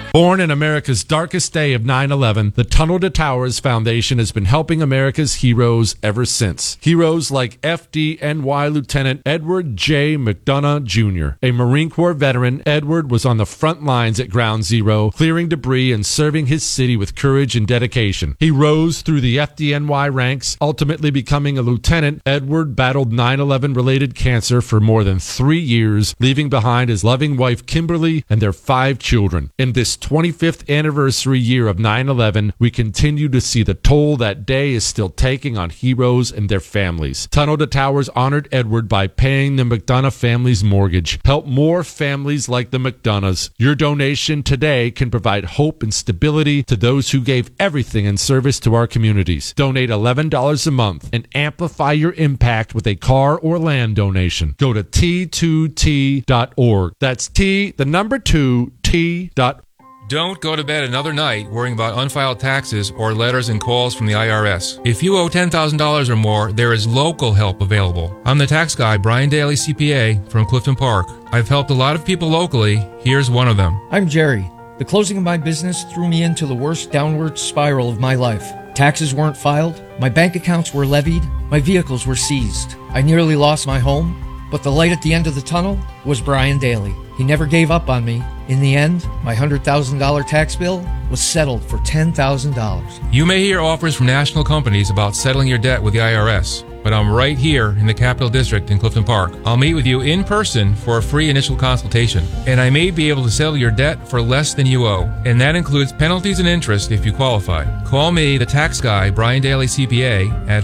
Born in America's darkest day of 9/11, the Tunnel to Towers Foundation has been helping America's heroes ever since. Heroes like FDNY Lieutenant Edward J. McDonough Jr. A Marine Corps veteran, Edward was on the front lines at Ground Zero, clearing debris and serving his city with courage and dedication. He rose through the FDNY ranks, ultimately becoming a lieutenant. Edward battled 9/11-related cancer for more than 3 years, leaving behind his loving wife Kimberly and their 5 children. In this 25th anniversary year of 9/11, we continue to see the toll that day is still taking on heroes and their families. Tunnel to Towers honored Edward by paying the McDonough family's mortgage. Help more families like the McDonoughs. Your donation today can provide hope and stability to those who gave everything in service to our communities. Donate $11 a month and amplify your impact with a car or land donation. Go to T2T.org. That's T, the number 2, T.org. Don't go to bed another night worrying about unfiled taxes or letters and calls from the IRS. If you owe $10,000 or more, there is local help available. I'm the tax guy, Brian Daly, CPA, from Clifton Park. I've helped a lot of people locally. Here's one of them. I'm Jerry. The closing of my business threw me into the worst downward spiral of my life. Taxes weren't filed, my bank accounts were levied, my vehicles were seized. I nearly lost my home, but the light at the end of the tunnel was Brian Daly. He never gave up on me. In the end, my $100,000 tax bill was settled for $10,000. You may hear offers from national companies about settling your debt with the IRS, but I'm right here in the Capital District in Clifton Park. I'll meet with you in person for a free initial consultation, and I may be able to settle your debt for less than you owe, and that includes penalties and interest if you qualify. Call me, the tax guy, Brian Daly CPA, at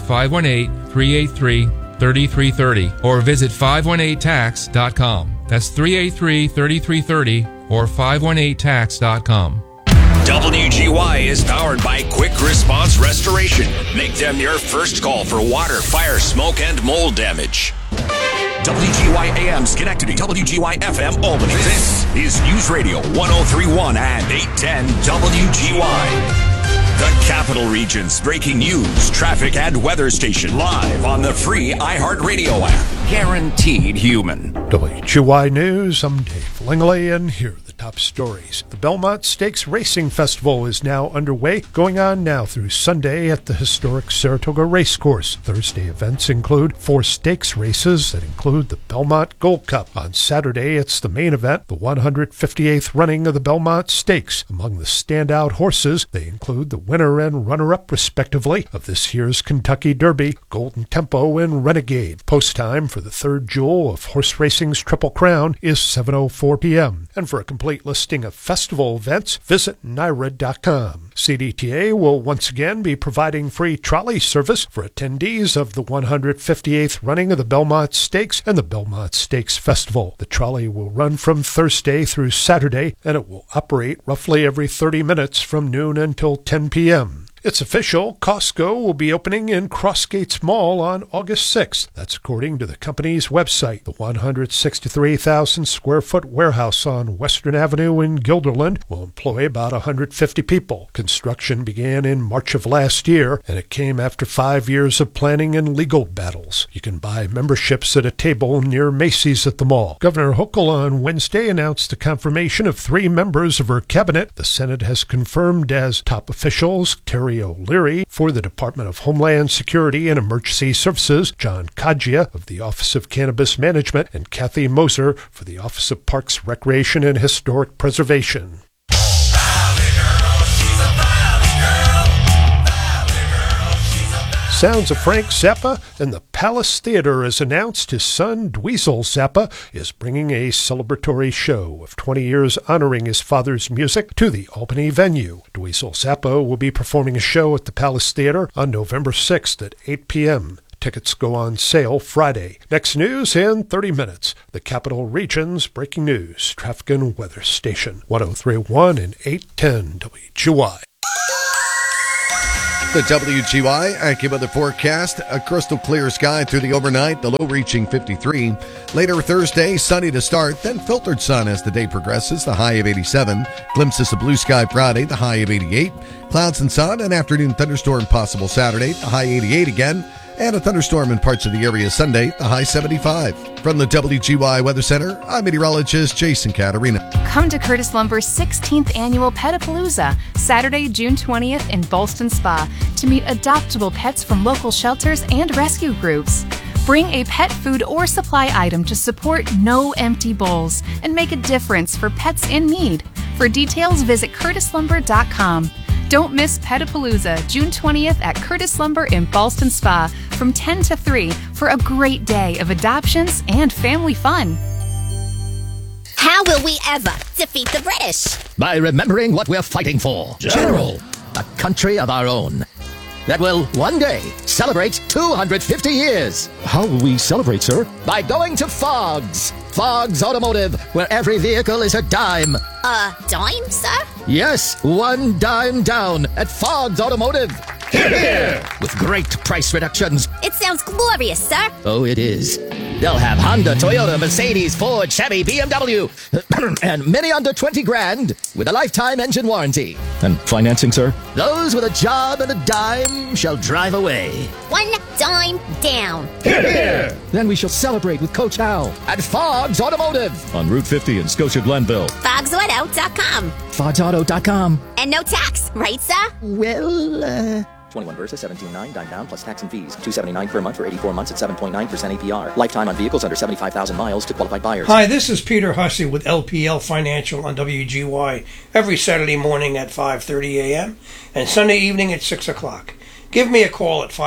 518-383-3330 or visit 518tax.com. That's 383-3330 or 518tax.com. WGY is powered by Quick Response Restoration. Make them your first call for water, fire, smoke, and mold damage. WGY AM Schenectady, WGY FM Albany. This is News Radio 1031 and 810 WGY. The Capital Region's breaking news, traffic, and weather station live on the free iHeartRadio app. Guaranteed human. WGY News, I'm Dave Langley, and here are the top stories. The Belmont Stakes Racing Festival is now underway, going on now through Sunday at the historic Saratoga Racecourse. Thursday events include 4 stakes races that include the Belmont Gold Cup. On Saturday, it's the main event, the 158th running of the Belmont Stakes. Among the standout horses, they include the winner and runner-up, respectively, of this year's Kentucky Derby, Golden Tempo and Renegade. Post time for the third jewel of horse racing's Triple Crown is 7:04 p.m. And for a complete listing of festival events, visit NYRA.com. CDTA will once again be providing free trolley service for attendees of the 158th running of the Belmont Stakes and the Belmont Stakes Festival. The trolley will run from Thursday through Saturday, and it will operate roughly every 30 minutes from noon until 10 p.m. It's official, Costco will be opening in Crossgates Mall on August 6th. That's according to the company's website. The 163,000 square foot warehouse on Western Avenue in Guilderland will employ about 150 people. Construction began in March of last year, and it came after 5 years of planning and legal battles. You can buy memberships at a table near Macy's at the mall. Governor Hochul on Wednesday announced the confirmation of 3 members of her cabinet. The Senate has confirmed as top officials Terry O'Leary for the Department of Homeland Security and Emergency Services, John Kagia of the Office of Cannabis Management, and Kathy Moser for the Office of Parks, Recreation, and Historic Preservation. Sounds of Frank Zappa, and the Palace Theater has announced his son, Dweezil Zappa, is bringing a celebratory show of 20 years honoring his father's music to the Albany venue. Dweezil Zappa will be performing a show at the Palace Theater on November 6th at 8 p.m. Tickets go on sale Friday. Next news in 30 minutes. The Capital Region's breaking news, traffic and weather station, 103.1 and 810 WGY. The WGY AccuWeather forecast, a crystal clear sky through the overnight, the low reaching 53. Later Thursday, sunny to start, then filtered sun as the day progresses, the high of 87. Glimpses of blue sky Friday, the high of 88. Clouds and sun, an afternoon thunderstorm possible Saturday, the high 88 again. and a thunderstorm in parts of the area Sunday, the high 75. From the WGY Weather Center, I'm meteorologist Jason Caterina. Come to Curtis Lumber's 16th annual Petapalooza, Saturday, June 20th in Ballston Spa, to meet adoptable pets from local shelters and rescue groups. Bring a pet food or supply item to support No Empty Bowls and make a difference for pets in need. For details, visit curtislumber.com. Don't miss Petapalooza, June 20th at Curtis Lumber in Ballston Spa from 10 to 3 for a great day of adoptions and family fun. How will we ever defeat the British? By remembering what we're fighting for. General, a country of our own that will one day celebrate 250 years. How will we celebrate, sir? By going to Fogg's. Fogg's Automotive, where every vehicle is a dime. A dime, sir? Yes, one dime down at Fogg's Automotive. Here! With great price reductions. It sounds glorious, sir. Oh, it is. They'll have Honda, Toyota, Mercedes, Ford, Chevy, BMW, and many under 20 grand with a lifetime engine warranty. And financing, sir? Those with a job and a dime shall drive away. One dime down. Here! Then we shall celebrate with Coach Hal at Fogg's Automotive. On Route 50 in Scotia Glenville. FogsAuto.com. FogsAuto.com. And no tax, right, sir? Well, 21 Versa, 17.9, dime down, plus tax and fees. $279 per month for 84 months at 7.9% APR. Lifetime on vehicles under 75,000 miles to qualified buyers. Hi, this is Peter Hussey with LPL Financial on WGY every Saturday morning at 5:30 a.m. and Sunday evening at 6 o'clock. Give me a call at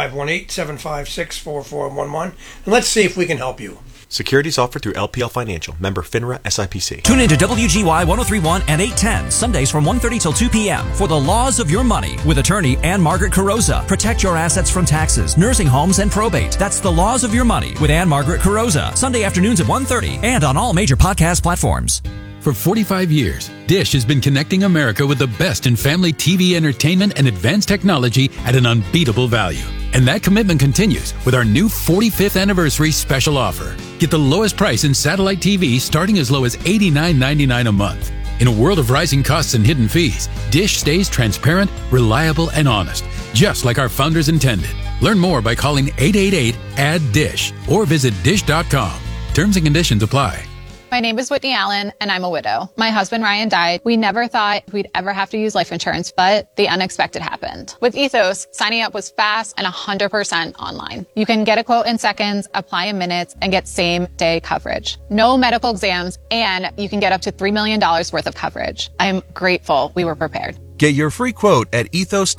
518-756-4411 and let's see if we can help you. Securities offered through LPL Financial, member FINRA SIPC. Tune in to WGY 103.1 and 810, Sundays from 1:30 till 2 p.m. for The Laws of Your Money with attorney Ann Margaret Carrozza. Protect your assets from taxes, nursing homes, and probate. That's The Laws of Your Money with Ann Margaret Carrozza. Sunday afternoons at 1:30 and on all major podcast platforms. For 45 years, Dish has been connecting America with the best in family TV entertainment and advanced technology at an unbeatable value. And that commitment continues with our new 45th anniversary special offer. Get the lowest price in satellite TV starting as low as $89.99 a month. In a world of rising costs and hidden fees, Dish stays transparent, reliable, and honest, just like our founders intended. Learn more by calling 888-ADD-DISH or visit dish.com. Terms and conditions apply. My name is Whitney Allen, and I'm a widow. My husband, Ryan, died. We never thought we'd ever have to use life insurance, but the unexpected happened. With Ethos, signing up was fast and 100% online. You can get a quote in seconds, apply in minutes, and get same-day coverage. No medical exams, and you can get up to $3 million worth of coverage. I'm grateful we were prepared. Get your free quote at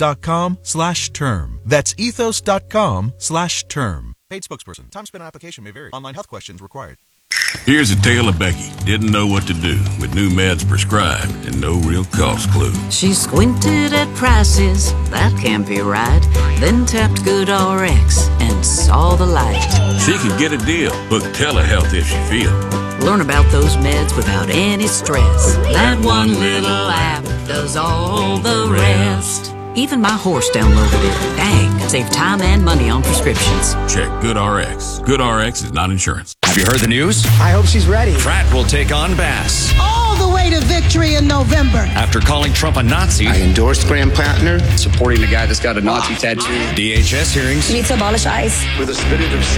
ethos.com/term. That's ethos.com/term. Paid spokesperson. Time spent on application may vary. Online health questions required. Here's a tale of Becky. Didn't know what to do with new meds prescribed and no real cost clue. She squinted at prices, that can't be right. Then tapped GoodRx and saw the light. She could get a deal. Book telehealth if she feel. Learn about those meds without any stress. That one little app does all the rest. Even my horse downloaded it. Dang, save time and money on prescriptions. Check GoodRx. GoodRx is not insurance. Have you heard the news? I hope she's ready. Pratt will take on Bass. All the way to victory in November. After calling Trump a Nazi. I endorsed Graham Plattner, supporting the guy that's got a Nazi tattoo. DHS hearings. We need to abolish ICE. With the spirit of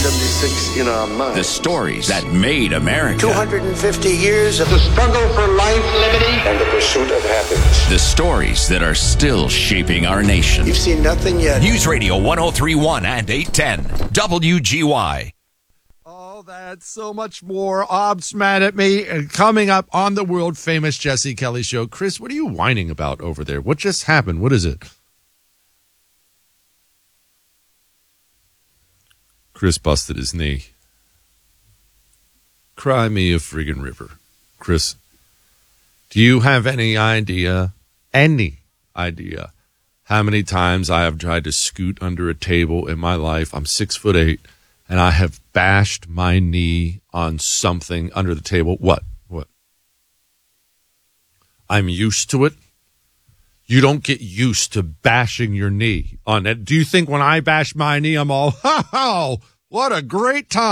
1776 in our minds. The stories that made America. 250 years of the struggle for life, liberty, and the pursuit of happiness. The stories that are still shaping our nation. You've seen nothing yet. News Radio 103.1 and 810. WGY. Oh, that's so much more. Ob's mad at me. Coming up on the world famous Jesse Kelly Show. Chris, what are you whining about over there? What just happened? What is it? Chris busted his knee. Cry me a friggin' river. Chris, do you have any idea how many times I have tried to scoot under a table in my life? I'm 6'8", and I have bashed my knee on something under the table. What? I'm used to it. You don't get used to bashing your knee on it. Do you think when I bash my knee, I'm all, what a great time?